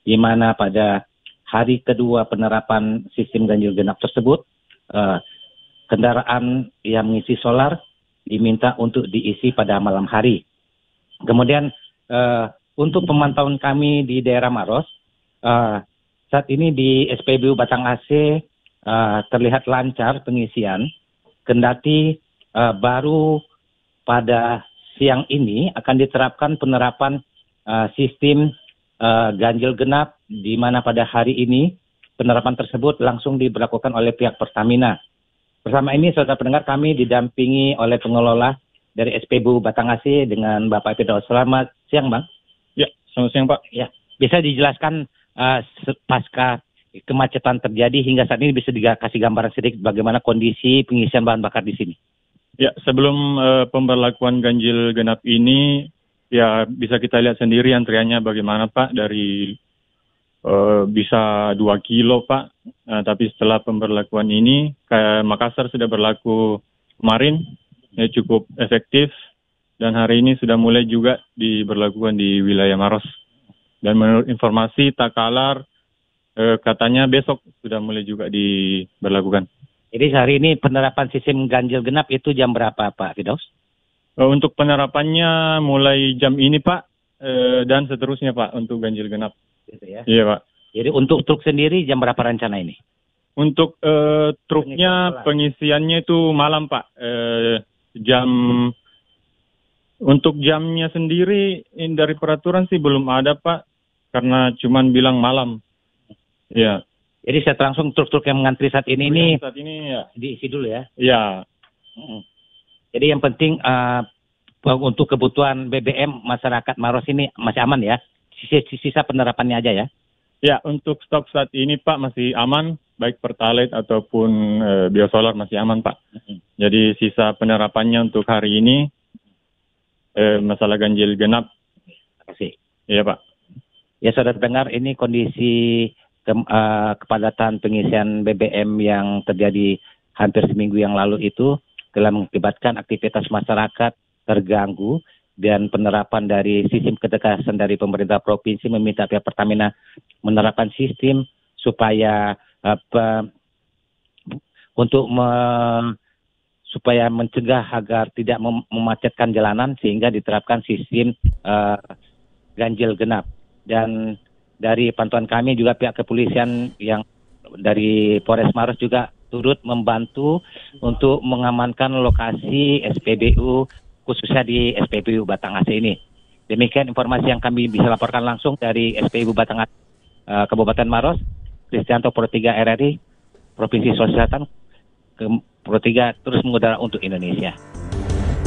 di mana pada hari kedua penerapan sistem ganjil genap tersebut, kendaraan yang mengisi solar diminta untuk diisi pada malam hari. Kemudian untuk pemantauan kami di daerah Maros, saat ini di SPBU Batang AC terlihat lancar pengisian, kendati baru pada siang ini akan diterapkan penerapan sistem ganjil genap, di mana pada hari ini penerapan tersebut langsung diberlakukan oleh pihak Pertamina. Bersama ini, saudara pendengar, kami didampingi oleh pengelola dari SPBU Batang AC dengan Bapak Firdaus. Selamat siang, Bang. Ya, selamat siang, Pak. Ya, bisa dijelaskan pasca kemacetan terjadi hingga saat ini, bisa dikasih gambaran sedikit bagaimana kondisi pengisian bahan bakar di sini? Ya, sebelum pemberlakuan ganjil genap ini, ya bisa kita lihat sendiri antriannya bagaimana, Pak, dari bisa 2 kilo, Pak. Tapi setelah pemberlakuan ini, Makassar sudah berlaku kemarin, ya cukup efektif. Dan hari ini sudah mulai juga diberlakukan di wilayah Maros. Dan menurut informasi Takalar, katanya besok sudah mulai juga diberlakukan. Jadi hari ini penerapan sistem ganjil genap itu jam berapa, Pak Firdaus? Untuk penerapannya mulai jam ini, Pak, dan seterusnya, Pak, untuk ganjil genap. Gitu ya. Iya, Pak. Jadi untuk truk sendiri jam berapa rencana ini? Untuk truknya pengisiannya itu malam, Pak. Untuk jamnya sendiri dari peraturan sih belum ada, Pak, karena cuman bilang malam. Iya. Jadi saya langsung truk-truk yang mengantri saat ini ya diisi dulu ya. Iya. Jadi yang penting untuk kebutuhan BBM masyarakat Maros ini masih aman ya. Sisa penerapannya aja ya. Ya, untuk stok saat ini, Pak, masih aman, baik Pertalite ataupun biosolar masih aman, Pak. Jadi sisa penerapannya untuk hari ini masalah ganjil genap. Terima kasih. Iya, Pak. Ya, saudara dengar, ini kondisi kepadatan pengisian BBM yang terjadi hampir seminggu yang lalu itu telah mengakibatkan aktivitas masyarakat terganggu, dan penerapan dari sistem ketegasan dari pemerintah provinsi meminta pihak Pertamina menerapkan sistem supaya supaya mencegah agar tidak memacetkan jalanan, sehingga diterapkan sistem ganjil genap. Dan dari pantauan kami juga pihak kepolisian yang dari Polres Maros juga turut membantu untuk mengamankan lokasi SPBU, khususnya di SPBU Batang AC ini. Demikian informasi yang kami bisa laporkan langsung dari SPBU Batang AC, Kabupaten Maros. Kristianto, Pro 3 RRI, Provinsi Sulawesi Selatan, Pro 3 terus mengudara untuk Indonesia.